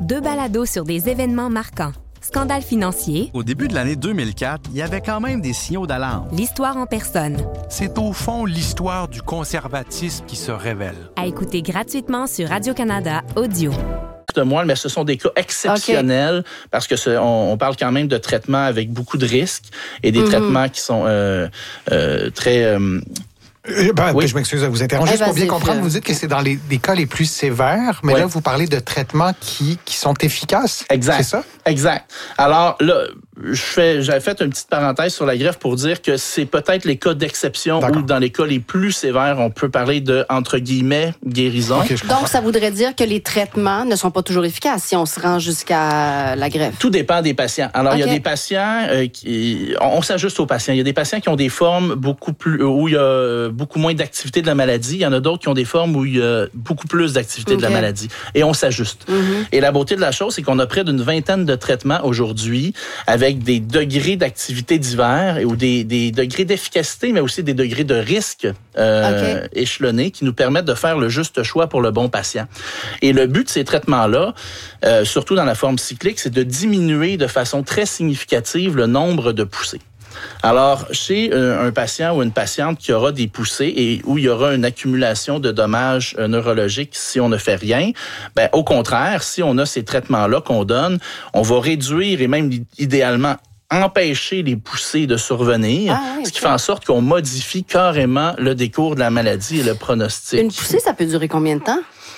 2 balados sur des événements marquants. Scandale financier. Au début de l'année 2004, il y avait quand même des signaux d'alarme. L'histoire en personne. C'est au fond l'histoire du conservatisme qui se révèle. À écouter gratuitement sur Radio-Canada Audio. De moi, mais ce sont des cas exceptionnels parce que on parle quand même de traitements avec beaucoup de risques et des traitements qui sont très... Oui. Je m'excuse de vous interrompre. Juste pour bien comprendre, vous dites que c'est dans les cas les plus sévères, mais là, vous parlez de traitements qui sont efficaces. Exact. C'est ça? Exact. Alors là, j'avais fait une petite parenthèse sur la greffe pour dire que c'est peut-être les cas d'exception où dans les cas les plus sévères, on peut parler de, entre guillemets, guérison. Okay, donc, ça voudrait dire que les traitements ne sont pas toujours efficaces si on se rend jusqu'à la greffe. Tout dépend des patients. Alors, il y a des patients on s'ajuste aux patients. Il y a des patients qui ont des formes où il y a beaucoup moins d'activité de la maladie. Il y en a d'autres qui ont des formes où il y a beaucoup plus d'activité de la maladie. Et on s'ajuste. Et la beauté de la chose, c'est qu'on a près d'une vingtaine de traitements aujourd'hui avec des degrés d'activité divers ou des degrés d'efficacité, mais aussi des degrés de risque échelonnés qui nous permettent de faire le juste choix pour le bon patient. Et le but de ces traitements-là, surtout dans la forme cyclique, c'est de diminuer de façon très significative le nombre de poussées. Alors, chez un patient ou une patiente qui aura des poussées et où il y aura une accumulation de dommages neurologiques si on ne fait rien, au contraire, si on a ces traitements-là qu'on donne, on va réduire et même idéalement empêcher les poussées de survenir, ce qui fait en sorte qu'on modifie carrément le décours de la maladie et le pronostic. Une poussée, ça peut durer combien de temps?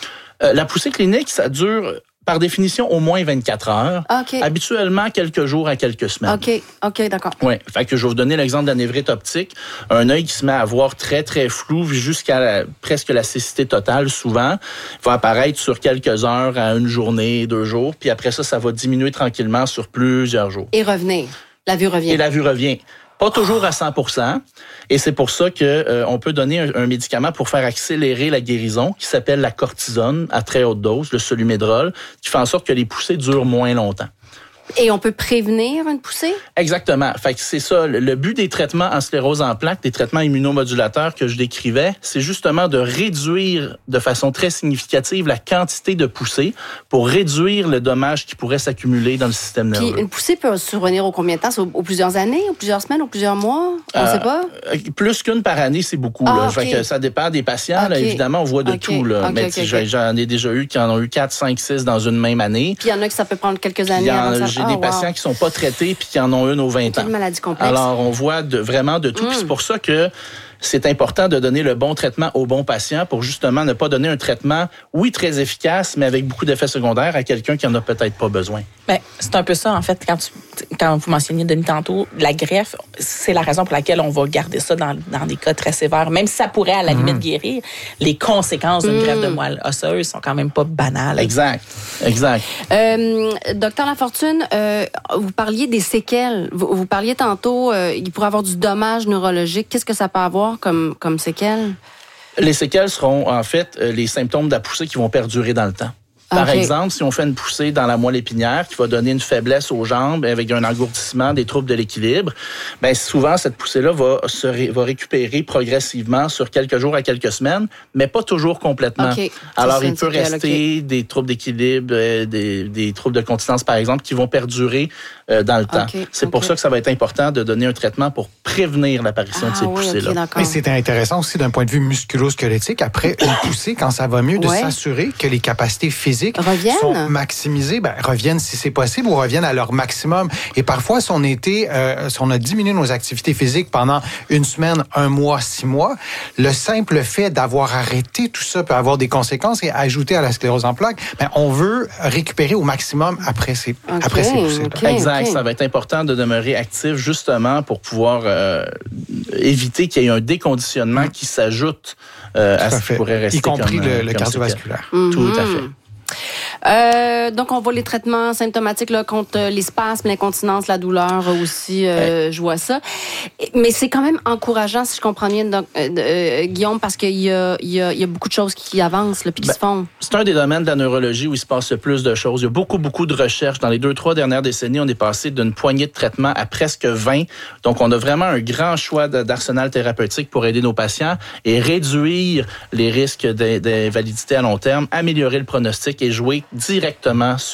La poussée clinique, ça dure... par définition, au moins 24 heures. Habituellement, quelques jours à quelques semaines. OK, d'accord. Oui. Fait que je vais vous donner l'exemple de la névrite optique. Un œil qui se met à voir très, très flou jusqu'à presque la cécité totale, souvent, va apparaître sur quelques heures à une journée, 2 jours. Puis après ça va diminuer tranquillement sur plusieurs jours. Et revenir. La vue revient. Et la vue revient. Pas toujours à 100%. Et c'est pour ça que on peut donner un médicament pour faire accélérer la guérison qui s'appelle la cortisone à très haute dose, le Solumédrol, qui fait en sorte que les poussées durent moins longtemps. Et on peut prévenir une poussée? Exactement. Fait que c'est ça. Le but des traitements en sclérose en plaques, des traitements immunomodulateurs que je décrivais, c'est justement de réduire de façon très significative la quantité de poussées pour réduire le dommage qui pourrait s'accumuler dans le système nerveux. Puis une poussée peut survenir au combien de temps? Aux plusieurs années, aux plusieurs semaines, aux plusieurs mois? On ne sait pas? Plus qu'une par année, c'est beaucoup. Fait que ça dépend des patients. Là, évidemment, on voit de tout. Là. Mais j'en ai déjà eu qui en ont eu 4, 5, 6 dans une même année. Puis il y en a qui ça peut prendre quelques années avant ça. J'ai des patients qui sont pas traités puis qui en ont une aux 20 ans. C'est une maladie complexe. Alors, on voit vraiment de tout. Puis c'est pour ça que c'est important de donner le bon traitement au bon patient pour justement ne pas donner un traitement, oui, très efficace, mais avec beaucoup d'effets secondaires à quelqu'un qui en a peut-être pas besoin. Bien, c'est un peu ça, en fait, quand vous mentionniez, Denis, tantôt, la greffe, c'est la raison pour laquelle on va garder ça dans des cas très sévères. Même si ça pourrait, à la limite, guérir, les conséquences d'une greffe de moelle osseuse sont quand même pas banales. Exact. Docteur Lafortune, vous parliez des séquelles. Vous parliez tantôt, il pourrait avoir du dommage neurologique. Qu'est-ce que ça peut avoir comme séquelles? Les séquelles seront, en fait, les symptômes de la poussée qui vont perdurer dans le temps. Par exemple, si on fait une poussée dans la moelle épinière qui va donner une faiblesse aux jambes avec un engourdissement, des troubles de l'équilibre, souvent, cette poussée-là va récupérer progressivement sur quelques jours à quelques semaines, mais pas toujours complètement. Alors, il peut rester des troubles d'équilibre, des troubles de continence, par exemple, qui vont perdurer dans le temps. C'est pour ça que ça va être important de donner un traitement pour prévenir l'apparition de ces poussées-là. Mais c'est intéressant aussi d'un point de vue musculo-squelettique, après une poussée, quand ça va mieux, de s'assurer que les capacités physiques sont maximisées, reviennent si c'est possible ou reviennent à leur maximum. Et parfois, si on a diminué nos activités physiques pendant 1 semaine, 1 mois, 6 mois, le simple fait d'avoir arrêté tout ça peut avoir des conséquences et ajouter à la sclérose en plaques. On veut récupérer au maximum après ces poussées-là. Exact. Ça va être important de demeurer actif justement pour pouvoir éviter qu'il y ait un déconditionnement qui s'ajoute à ce qui pourrait rester. Y compris le cardiovasculaire. Tout à fait. Donc, on voit les traitements symptomatiques là, contre les spasmes, l'incontinence, la douleur aussi, je vois ça. Mais c'est quand même encourageant, si je comprends bien, Guillaume, parce qu'il y a beaucoup de choses qui avancent puis qui se font. C'est un des domaines de la neurologie où il se passe le plus de choses. Il y a beaucoup de recherches. Dans les 2-3 dernières décennies, on est passé d'une poignée de traitements à presque 20. Donc, on a vraiment un grand choix d'arsenal thérapeutique pour aider nos patients et réduire les risques d'invalidité à long terme, améliorer le pronostic et jouer directement sur